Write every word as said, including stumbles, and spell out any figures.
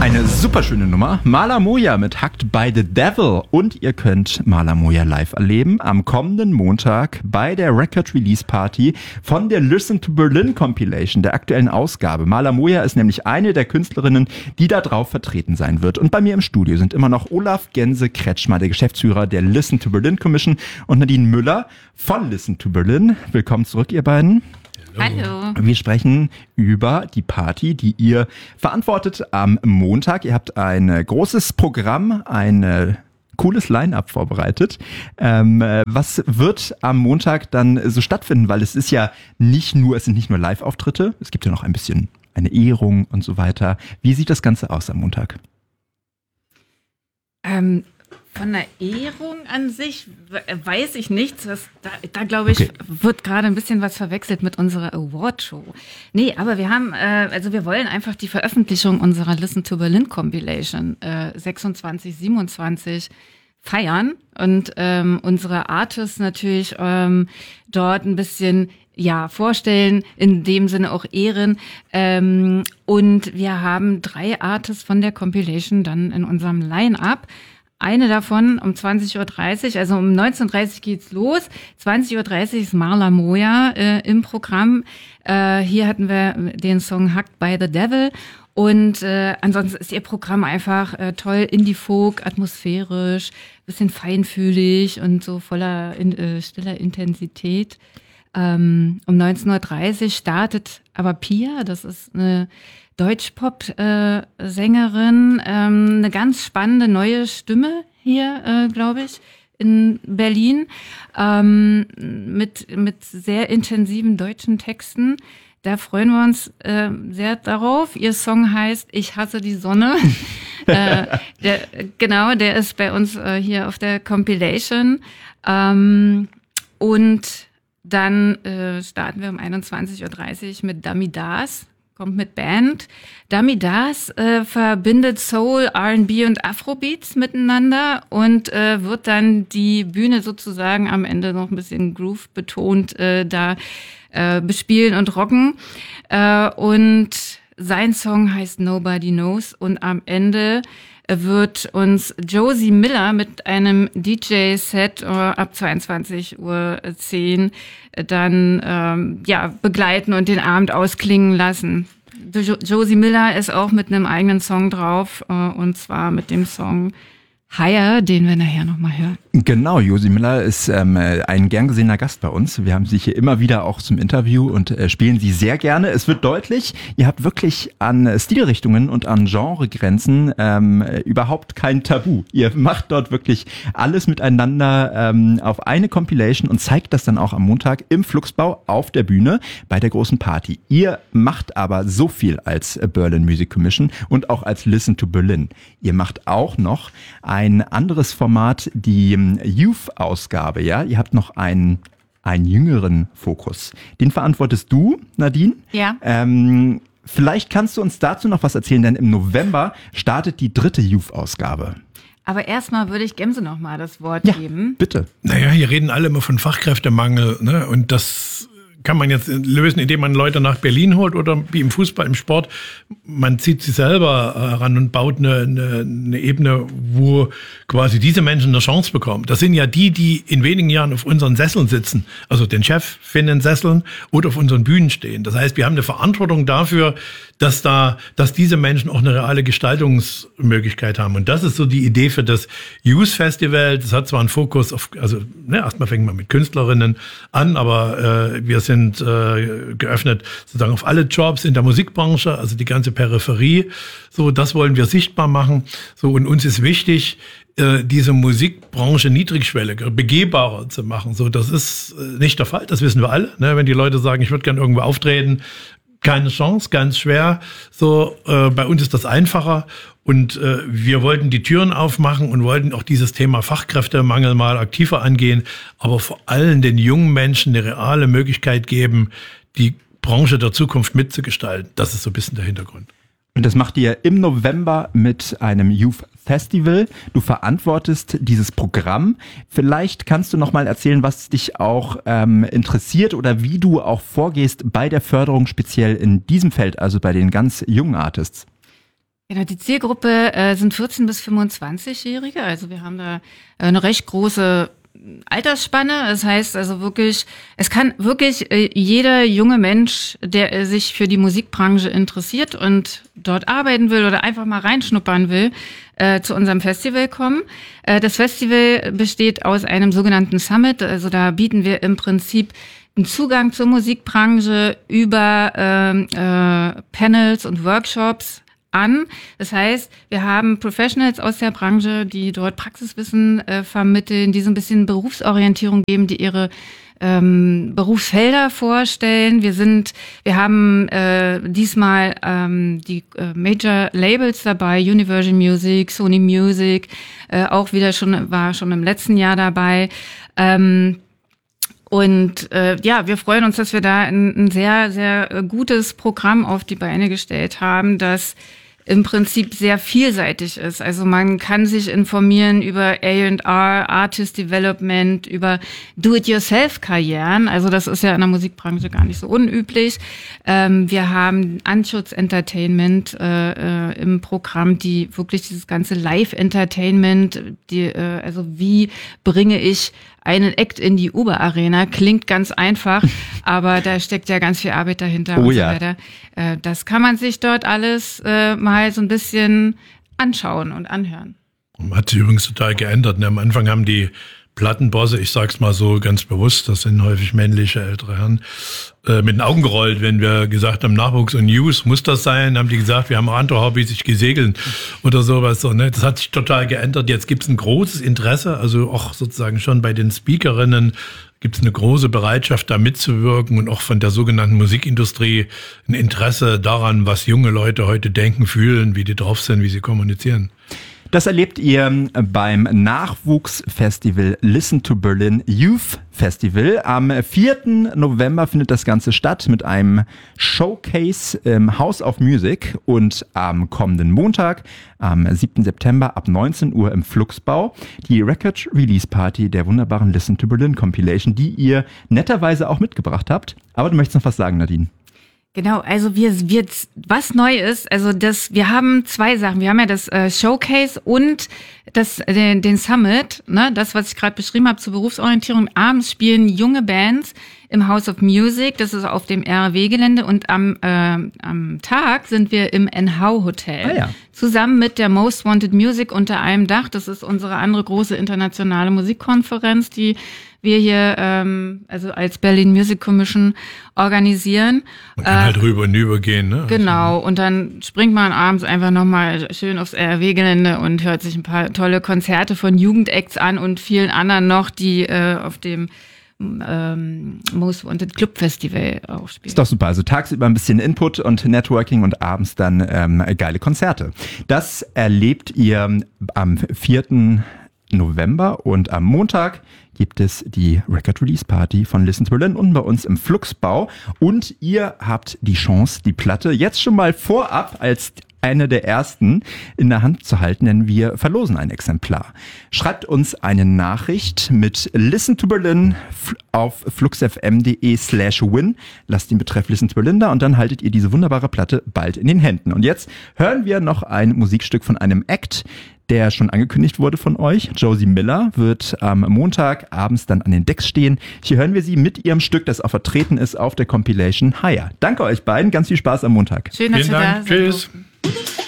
Eine super schöne Nummer. Mala Moya mit Hacked by the Devil. Und ihr könnt Mala Moya live erleben am kommenden Montag bei der Record Release Party von der Listen to Berlin Compilation, der aktuellen Ausgabe. Mala Moya ist nämlich eine der Künstlerinnen, die da drauf vertreten sein wird. Und bei mir im Studio sind immer noch Olaf Gense-Kretschmer, der Geschäftsführer der Listen to Berlin Commission, und Nadine Müller von Listen to Berlin. Willkommen zurück, ihr beiden. Hallo. Wir sprechen über die Party, die ihr verantwortet am Montag. Ihr habt ein großes Programm, ein cooles Line-Up vorbereitet. Ähm, was wird am Montag dann so stattfinden? Weil es ist ja nicht nur, es sind nicht nur Live-Auftritte, es gibt ja noch ein bisschen eine Ehrung und so weiter. Wie sieht das Ganze aus am Montag? Ähm, von der Ehrung an sich weiß ich nichts. Das, da, da glaube ich, okay. wird gerade ein bisschen was verwechselt mit unserer Award-Show. Nee, aber wir haben, äh, also wir wollen einfach die Veröffentlichung unserer Listen to Berlin Compilation äh, sechsundzwanzig, siebenundzwanzig feiern und ähm, unsere Artists natürlich ähm, dort ein bisschen ja vorstellen, in dem Sinne auch ehren. Ähm, und wir haben drei Artists von der Compilation dann in unserem Line-Up. Eine davon um zwanzig Uhr dreißig, also um neunzehn Uhr dreißig geht's los. zwanzig Uhr dreißig ist Mala Moya äh, im Programm. Äh, hier hatten wir den Song Hacked by the Devil. Und äh, ansonsten ist ihr Programm einfach äh, toll, Indie-Folk, atmosphärisch, bisschen feinfühlig und so voller in, äh, stiller Intensität. Ähm, um neunzehn Uhr dreißig startet aber Pia, das ist eine Deutschpop-Sängerin, äh, ähm, eine ganz spannende neue Stimme hier, äh, glaube ich, in Berlin, ähm, mit mit sehr intensiven deutschen Texten. Da freuen wir uns äh, sehr darauf. Ihr Song heißt Ich hasse die Sonne. äh, der, genau, der ist bei uns äh, hier auf der Compilation. Ähm, und dann äh, starten wir um einundzwanzig Uhr dreißig mit Dummy Das. Kommt mit Band. Dummy Das äh, verbindet Soul, R and B und Afrobeats miteinander und äh, wird dann die Bühne sozusagen am Ende noch ein bisschen Groove betont äh, da äh, bespielen und rocken. Äh, und sein Song heißt Nobody Knows und am Ende wird uns Josie Miller mit einem D J-Set äh, ab zweiundzwanzig Uhr zehn dann ähm, ja begleiten und den Abend ausklingen lassen. Jo- Josie Miller ist auch mit einem eigenen Song drauf, äh, und zwar mit dem Song Higher, den wir nachher nochmal hören. Genau, Josie Miller ist ähm, ein gern gesehener Gast bei uns. Wir haben sie hier immer wieder auch zum Interview und äh, spielen sie sehr gerne. Es wird deutlich, ihr habt wirklich an Stilrichtungen und an Genregrenzen ähm, überhaupt kein Tabu. Ihr macht dort wirklich alles miteinander ähm, auf eine Compilation und zeigt das dann auch am Montag im Fluxbau auf der Bühne bei der großen Party. Ihr macht aber so viel als Berlin Music Commission und auch als Listen to Berlin. Ihr macht auch noch ein anderes Format, die Youth-Ausgabe, ja? Ihr habt noch einen, einen jüngeren Fokus. Den verantwortest du, Nadine. Ja. Ähm, vielleicht kannst du uns dazu noch was erzählen, denn im November startet die dritte Youth-Ausgabe. Aber erstmal würde ich Gemse noch mal das Wort ja, geben. Bitte. Naja, hier reden alle immer von Fachkräftemangel, ne? Und das kann man jetzt lösen, indem man Leute nach Berlin holt oder wie im Fußball, im Sport. Man zieht sie selber äh, ran und baut eine, eine, eine Ebene, wo quasi diese Menschen eine Chance bekommen. Das sind ja die, die in wenigen Jahren auf unseren Sesseln sitzen, also den Cheffinnen-Sesseln oder auf unseren Bühnen stehen. Das heißt, wir haben eine Verantwortung dafür, dass da, dass diese Menschen auch eine reale Gestaltungsmöglichkeit haben. Und das ist so die Idee für das Youth Festival. Das hat zwar einen Fokus auf, also ne, erstmal fängt man mit Künstlerinnen an, aber äh, wir sind äh, geöffnet sozusagen auf alle Jobs in der Musikbranche, also die ganze Peripherie. So, das wollen wir sichtbar machen. So, und uns ist wichtig, äh, diese Musikbranche niedrigschwelliger, begehbarer zu machen. So, das ist äh, nicht der Fall. Das wissen wir alle. Ne? Wenn die Leute sagen, ich würde gerne irgendwo auftreten, keine Chance, ganz schwer. So, äh, bei uns ist das einfacher. Und äh, wir wollten die Türen aufmachen und wollten auch dieses Thema Fachkräftemangel mal aktiver angehen, aber vor allem den jungen Menschen eine reale Möglichkeit geben, die Branche der Zukunft mitzugestalten. Das ist so ein bisschen der Hintergrund. Und das macht ihr im November mit einem Youth Festival. Du verantwortest dieses Programm. Vielleicht kannst du noch mal erzählen, was dich auch ähm, interessiert oder wie du auch vorgehst bei der Förderung speziell in diesem Feld, also bei den ganz jungen Artists. Genau, die Zielgruppe äh, sind vierzehn bis fünfundzwanzig-Jährige. Also wir haben da äh, eine recht große Altersspanne. Das heißt also wirklich, es kann wirklich äh, jeder junge Mensch, der äh, sich für die Musikbranche interessiert und dort arbeiten will oder einfach mal reinschnuppern will, äh, zu unserem Festival kommen. Äh, das Festival besteht aus einem sogenannten Summit. Also da bieten wir im Prinzip einen Zugang zur Musikbranche über äh, äh, Panels und Workshops an. Das heißt, wir haben Professionals aus der Branche, die dort Praxiswissen äh, vermitteln, die so ein bisschen Berufsorientierung geben, die ihre ähm, Berufsfelder vorstellen. Wir sind, wir haben äh, diesmal ähm, die äh, Major Labels dabei, Universal Music, Sony Music, äh, auch wieder schon, war schon im letzten Jahr dabei. Ähm, Und äh, ja, wir freuen uns, dass wir da ein, ein sehr, sehr gutes Programm auf die Beine gestellt haben, das im Prinzip sehr vielseitig ist. Also man kann sich informieren über A and R, Artist Development, über Do-it-yourself-Karrieren. Also das ist ja in der Musikbranche gar nicht so unüblich. Ähm, wir haben Anschutz Entertainment äh, äh, im Programm, die wirklich dieses ganze Live-Entertainment, die, äh, also wie bringe ich einen Act in die Uber-Arena, klingt ganz einfach, aber da steckt ja ganz viel Arbeit dahinter oh und ja. so weiter. Äh, das kann man sich dort alles äh, mal so ein bisschen anschauen und anhören. Hat sich übrigens total geändert. Ne? Am Anfang haben die Plattenbosse, ich sag's mal so ganz bewusst, das sind häufig männliche ältere Herren, äh, mit den Augen gerollt, wenn wir gesagt haben, Nachwuchs und News, muss das sein? Haben die gesagt, wir haben auch andere Hobbys, ich gehe segeln oder sowas. So, ne? Das hat sich total geändert. Jetzt gibt's ein großes Interesse, also auch sozusagen schon bei den Speakerinnen gibt's eine große Bereitschaft, da mitzuwirken und auch von der sogenannten Musikindustrie ein Interesse daran, was junge Leute heute denken, fühlen, wie die drauf sind, wie sie kommunizieren. Das erlebt ihr beim Nachwuchsfestival Listen to Berlin Youth Festival. Am vierten November findet das Ganze statt mit einem Showcase im House of Music und am kommenden Montag, am siebten September ab neunzehn Uhr im Fluxbau, die Record Release Party der wunderbaren Listen to Berlin Compilation, die ihr netterweise auch mitgebracht habt. Aber du möchtest noch was sagen, Nadine? Genau, also wir, wir, was neu ist, also das, wir haben zwei Sachen. Wir haben ja das äh, Showcase und das, den, den Summit, ne, das, was ich gerade beschrieben habe zur Berufsorientierung. Abends spielen junge Bands im House of Music, das ist auf dem R W-Gelände und am, äh, am Tag sind wir im N H Hotel. Ah, ja. Zusammen mit der Most Wanted Music unter einem Dach. Das ist unsere andere große internationale Musikkonferenz, die wir hier ähm, also als Berlin Music Commission organisieren. Man kann äh, halt rüber und über gehen, ne? Genau, und dann springt man abends einfach nochmal schön aufs R W-Gelände und hört sich ein paar tolle Konzerte von Jugendacts an und vielen anderen noch, die äh, auf dem ähm, Most Wanted Club Festival auch spielen. Ist doch super. Also tagsüber ein bisschen Input und Networking und abends dann ähm, geile Konzerte. Das erlebt ihr am vierten November und am Montag gibt es die Record Release Party von Listen to Berlin unten bei uns im Fluxbau und ihr habt die Chance, die Platte jetzt schon mal vorab als eine der ersten in der Hand zu halten, denn wir verlosen ein Exemplar. Schreibt uns eine Nachricht mit Listen to Berlin auf fluxfm.de slash win. Lasst den Betreff Listen to Berlin da und dann haltet ihr diese wunderbare Platte bald in den Händen. Und jetzt hören wir noch ein Musikstück von einem Act, der schon angekündigt wurde von euch. Josie Miller wird am Montag abends dann an den Decks stehen. Hier hören wir sie mit ihrem Stück, das auch vertreten ist auf der Compilation Higher. Danke euch beiden, ganz viel Spaß am Montag. Schön, dass Vielen wir Dank. da sind. Tschüss.